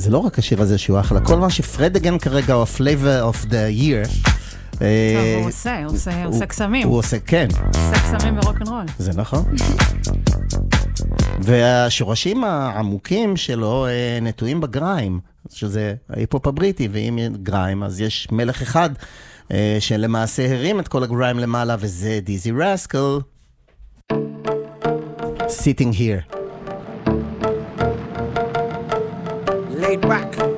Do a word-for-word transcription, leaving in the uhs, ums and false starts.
זה לא רק השיר הזה שהוא אחלה, כל מה שפרד אגן כרגע, הוא ה-flavor of the year. טוב, הוא עושה, הוא עושה, הוא עושה קסמים. הוא עושה, כן. עושה קסמים ברוק'נ'רול. זה נכון. והשורשים העמוקים שלו נטועים בגריים, שזה ההיפ-הופ הבריטי, ואם גריים, אז יש מלך אחד שלמעשה הרים את כל הגריים למעלה, וזה דיזי רסקל. Sitting here. Laid back.